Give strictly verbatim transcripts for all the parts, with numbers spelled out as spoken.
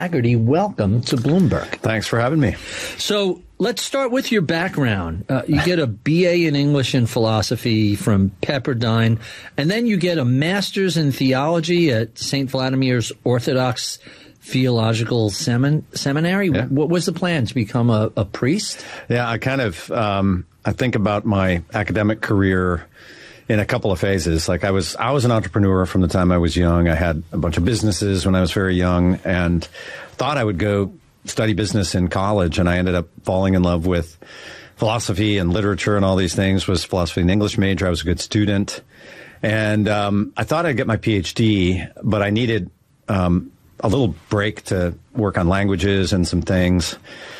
Hagerty, welcome to Bloomberg. Thanks for having me. So let's start with your background. Uh, you get a B A in English and philosophy from Pepperdine, and then you get a master's in theology at Saint Vladimir's Orthodox Theological Semin- Seminary. Yeah. What was the plan, to become a, a priest? Yeah, I kind of, um, I think about my academic career in a couple of phases. Like I was, I was an entrepreneur from the time I was young. I had a bunch of businesses when I was very young and thought I would go study business in college. And I ended up falling in love with philosophy and literature and all these things. Was philosophy and English major. I was a good student. And, um, I thought I'd get my P H D, but I needed, um, a little break to work on languages and some things.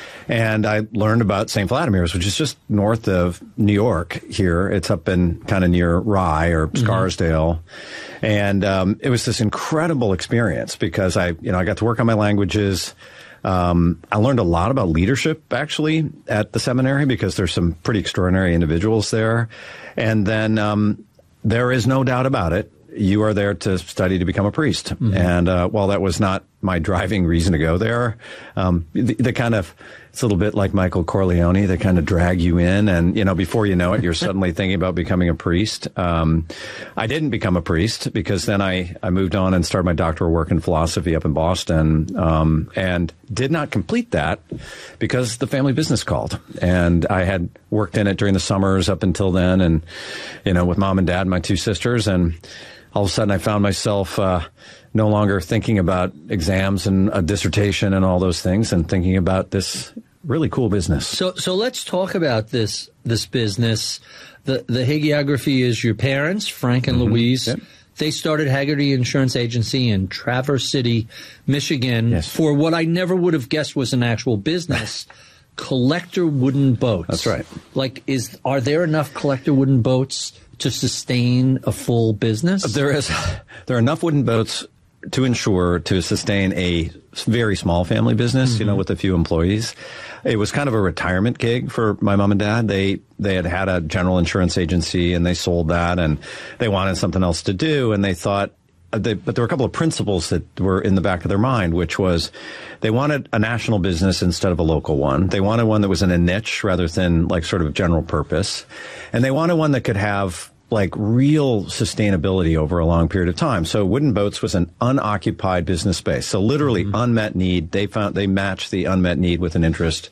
And I learned about Saint Vladimir's, which is just north of New York here. It's up in kind of near Rye or Scarsdale. Mm-hmm. And um, it was this incredible experience because I, you know, I got to work on my languages. Um, I learned a lot about leadership, actually, at the seminary because there's some pretty extraordinary individuals there. And then um, there is no doubt about it. You are there to study to become a priest. Mm-hmm. And uh, while that was not my driving reason to go there, um, the, the kind of, it's a little bit like Michael Corleone. They kind of drag you in. And, you know, before you know it, you're suddenly thinking about becoming a priest. Um, I didn't become a priest because then I, I moved on and started my doctoral work in philosophy up in Boston, um, and did not complete that because the family business called. And I had worked in it during the summers up until then and, you know, with mom and dad and my two sisters. And all of a sudden I found myself uh, no longer thinking about exams and a dissertation and all those things and thinking about this really cool business. So so let's talk about this this business. The the hagiography is your parents, Frank and mm-hmm. Louise. Yep. They started Hagerty Insurance Agency in Traverse City, Michigan, yes. for what I never would have guessed was an actual business. Collector wooden boats. That's right. Like, is are there enough collector wooden boats to sustain a full business? There is. There are enough wooden boats to insure to sustain a very small family business, mm-hmm. you know, with a few employees. It was kind of a retirement gig for my mom and dad. They they had had a general insurance agency and they sold that and they wanted something else to do. And they thought, they, but there were a couple of principles that were in the back of their mind, which was they wanted a national business instead of a local one. They wanted one that was in a niche rather than like sort of general purpose. And they wanted one that could have like real sustainability over a long period of time. So wooden boats was an unoccupied business space. So literally mm-hmm. unmet need. They found, they matched the unmet need with an interest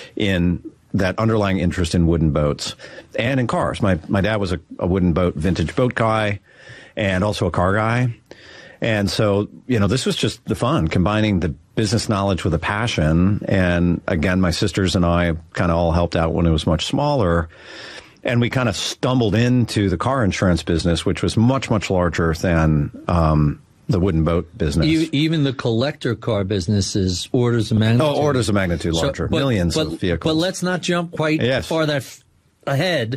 in that underlying interest in wooden boats and in cars. My, my dad was a, a wooden boat, vintage boat guy and also a car guy. And so, you know, this was just the fun, combining the business knowledge with a passion. And again, my sisters and I kind of all helped out when it was much smaller. And we kind of stumbled into the car insurance business, which was much, much larger than um, the wooden boat business. Even the collector car business is orders of magnitude. Oh, orders of magnitude larger. So, but, Millions but, of vehicles. But let's not jump quite yes. far that f- ahead.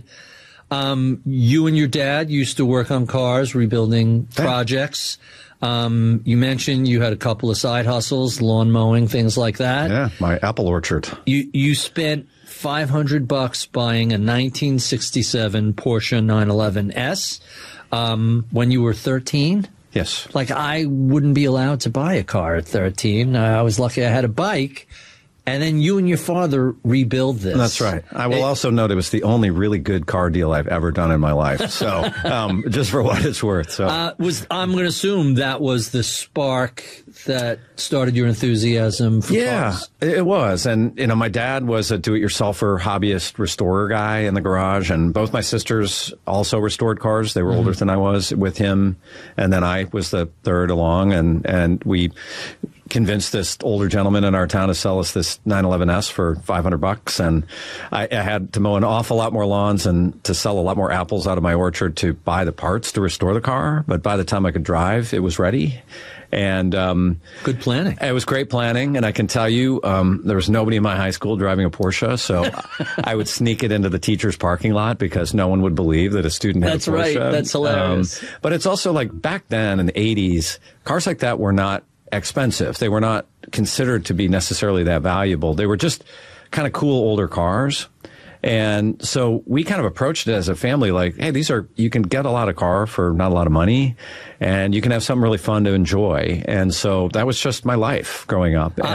Um, you and your dad used to work on cars, rebuilding yeah. projects. Um, you mentioned you had a couple of side hustles, lawn mowing, things like that. Yeah, my apple orchard. You you spent five hundred bucks buying a nineteen sixty-seven Porsche nine eleven S um, when you were thirteen. Yes. Like, I wouldn't be allowed to buy a car at thirteen. I was lucky I had a bike. And then you and your father rebuild this. That's right. I will it, also note it was the only really good car deal I've ever done in my life. So, um, just for what it's worth. So, uh, was I'm going to assume that was the spark that started your enthusiasm for yeah, cars. Yeah, it was. And, you know, my dad was a do-it-yourselfer hobbyist restorer guy in the garage. And both my sisters also restored cars. They were mm-hmm. older than I was with him. And then I was the third along. And, and we convinced this older gentleman in our town to sell us this nine eleven S for five hundred bucks. And I, I had to mow an awful lot more lawns and to sell a lot more apples out of my orchard to buy the parts to restore the car. But by the time I could drive, it was ready. And um, good planning. It was great planning. And I can tell you, um, there was nobody in my high school driving a Porsche. So I would sneak it into the teacher's parking lot because no one would believe that a student had That's a Porsche. That's right. That's hilarious. Um, but it's also like back then in the eighties, cars like that were not expensive. They were not considered to be necessarily that valuable. They were just kind of cool older cars. And so we kind of approached it as a family like, hey, these are, you can get a lot of car for not a lot of money, and you can have something really fun to enjoy. And so that was just my life growing up.